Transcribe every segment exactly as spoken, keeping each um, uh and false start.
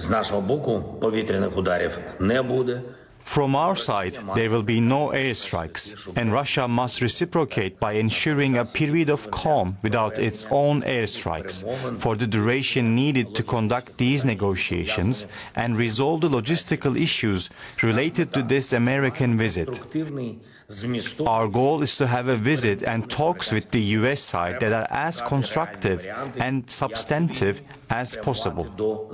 З нашого боку повітряних ударів не буде. From our side, there will be no airstrikes, and Russia must reciprocate by ensuring a period of calm without its own airstrikes for the duration needed to conduct these negotiations and resolve the logistical issues related to this American visit. Our goal is to have a visit and talks with the U S side that are as constructive and substantive as possible.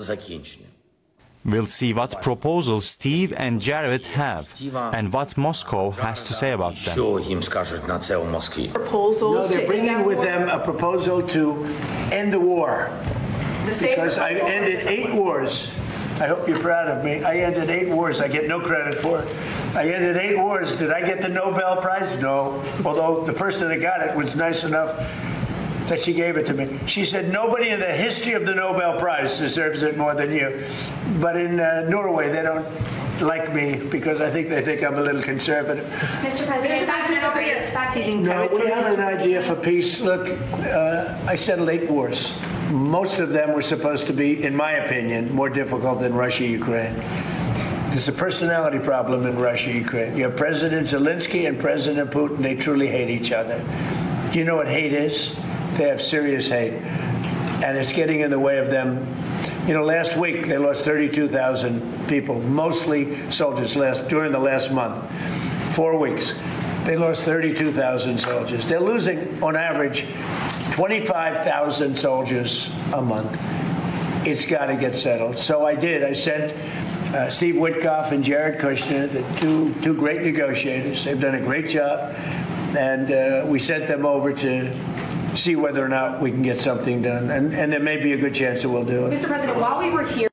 We'll see what proposals Steve and Jared have and what Moscow has to say about them. Що їм скажуть на це у Москві? No, they're bringing with them a proposal to end the war. Because I ended eight wars. I hope you're proud of me. I ended eight wars. I get no credit for it. I ended eight wars. Did I get the Nobel Prize? No. Although the person that got it was nice enough that she gave it to me. She said, nobody in the history of the Nobel Prize deserves it more than you. But in uh, Norway, they don't like me because I think they think I'm a little conservative. Mister President, back to over your expecting. No, we have an idea for peace. Look, uh, I settled eight wars. Most of them were supposed to be, in my opinion, more difficult than Russia-Ukraine. There's a personality problem in Russia-Ukraine. You have President Zelensky and President Putin. They truly hate each other. Do you know what hate is? They have serious hate. And it's getting in the way of them. You know, last week they lost thirty-two thousand people, mostly soldiers, last during the last month. Four weeks. They lost thirty-two thousand soldiers. They're losing, on average, twenty-five thousand soldiers a month. It's got to get settled. So I did. I sent uh, Steve Witkoff and Jared Kushner, the two, two great negotiators. They've done a great job. And uh, we sent them over to see whether or not we can get something done. And, and there may be a good chance that we'll do it. Mister President, while we were here,